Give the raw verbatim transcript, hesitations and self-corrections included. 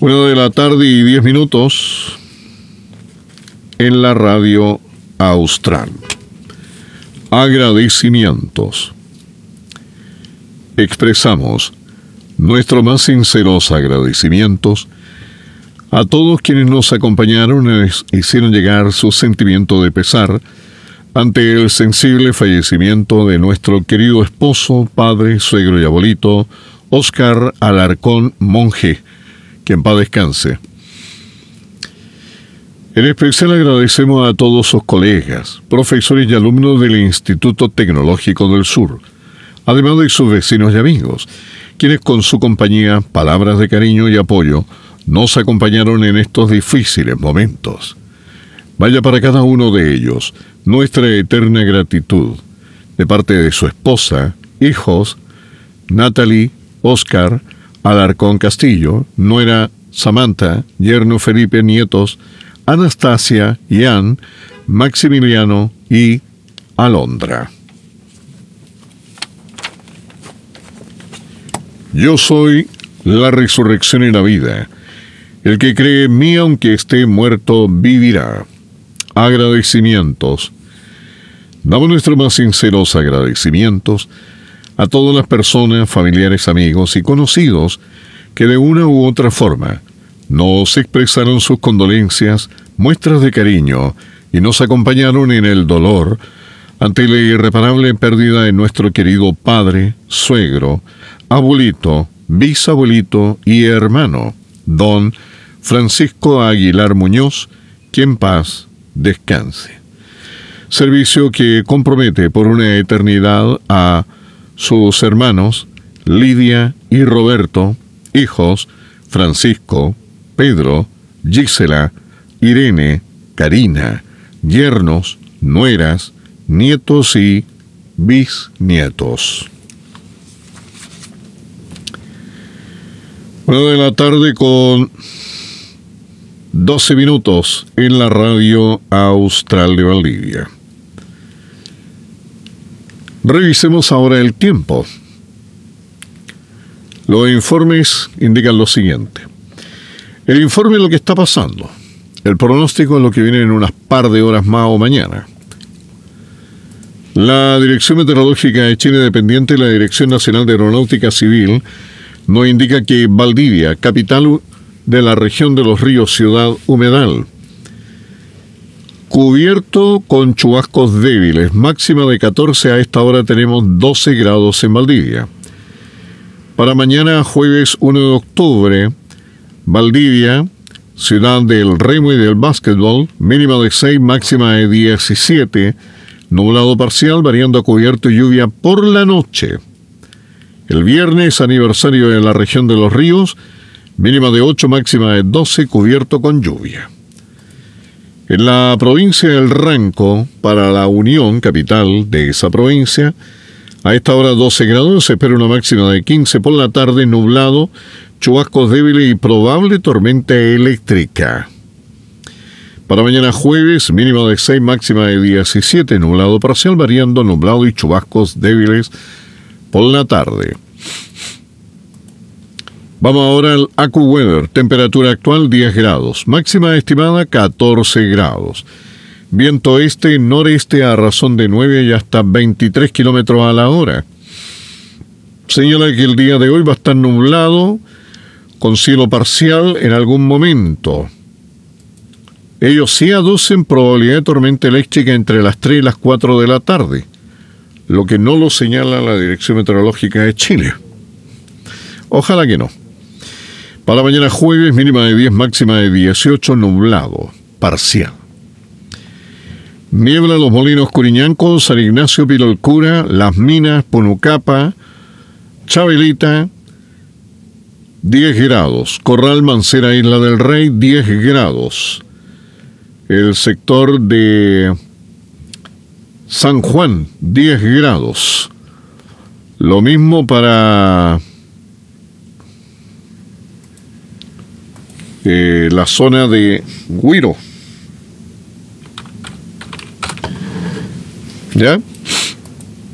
Una de la tarde y diez minutos en la radio austral. Agradecimientos. Expresamos nuestros más sinceros agradecimientos a todos quienes nos acompañaron y les hicieron llegar su sentimiento de pesar ante el sensible fallecimiento de nuestro querido esposo, padre, suegro y abuelito, Óscar Alarcón Monge, que en paz descanse. En especial agradecemos a todos sus colegas, profesores y alumnos del Instituto Tecnológico del Sur, además de sus vecinos y amigos, quienes con su compañía, palabras de cariño y apoyo, nos acompañaron en estos difíciles momentos. Vaya para cada uno de ellos nuestra eterna gratitud, de parte de su esposa, hijos, Natalie, Óscar, Alarcón Castillo, nuera Samantha, yerno Felipe, nietos, Anastasia, Ian, Maximiliano y Alondra. Yo soy la resurrección y la vida. El que cree en mí, aunque esté muerto, vivirá. Agradecimientos. Damos nuestros más sinceros agradecimientos a todas las personas, familiares, amigos y conocidos que de una u otra forma nos expresaron sus condolencias, muestras de cariño y nos acompañaron en el dolor ante la irreparable pérdida de nuestro querido padre, suegro, abuelito, bisabuelito y hermano, don Francisco Aguilar Muñoz, que en paz descanse. Servicio que compromete por una eternidad a sus hermanos, Lidia y Roberto, hijos, Francisco, Pedro, Gisela, Irene, Karina, yernos, nueras, nietos y bisnietos. Una de la tarde con doce minutos en la radio austral de Valdivia. Revisemos ahora el tiempo. Los informes indican lo siguiente. El informe es lo que está pasando. El pronóstico es lo que viene en unas par de horas más o mañana. La Dirección Meteorológica de Chile, dependiente de la Dirección Nacional de Aeronáutica Civil, nos indica que Valdivia, capital de la región de los ríos, ciudad humedal, cubierto con chubascos débiles, máxima de catorce, a esta hora tenemos doce grados en Valdivia. Para mañana, jueves uno de octubre, Valdivia, ciudad del remo y del básquetbol, mínima de seis, máxima de diecisiete, nublado parcial, variando a cubierto y lluvia por la noche. El viernes, aniversario de la región de los ríos, mínima de ocho, máxima de doce, cubierto con lluvia. En la provincia del Ranco, para la Unión, capital de esa provincia, a esta hora doce grados, se espera una máxima de quince, por la tarde nublado, chubascos débiles y probable tormenta eléctrica. Para mañana jueves, mínima de seis, máxima de diecisiete, nublado parcial, variando nublado y chubascos débiles por la tarde. Vamos ahora al AccuWeather. Temperatura actual diez grados. Máxima estimada catorce grados. Viento este-noreste a razón de nueve y hasta veintitrés kilómetros a la hora. Señala que el día de hoy va a estar nublado, con cielo parcial en algún momento. Ellos sí aducen probabilidad de tormenta eléctrica entre las tres y las cuatro de la tarde, lo que no lo señala la Dirección Meteorológica de Chile. Ojalá que no. Para mañana jueves, mínima de diez, máxima de dieciocho, nublado, parcial. Niebla Los Molinos Curiñancos, San Ignacio Pilolcura, Las Minas, Punucapa, Chabelita, diez grados. Corral Mancera, Isla del Rey, diez grados. El sector de San Juan, diez grados. Lo mismo para eh, la zona de Huiro. ¿Ya?